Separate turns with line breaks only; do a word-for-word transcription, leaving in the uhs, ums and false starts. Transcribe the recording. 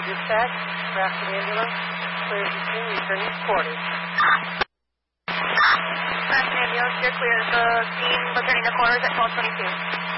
Dispatch, Grafton Ambulance, clears the scene, returning to quarters.
Grafton Ambulance, you're clear. The scene returning to quarters at twelve twenty-two.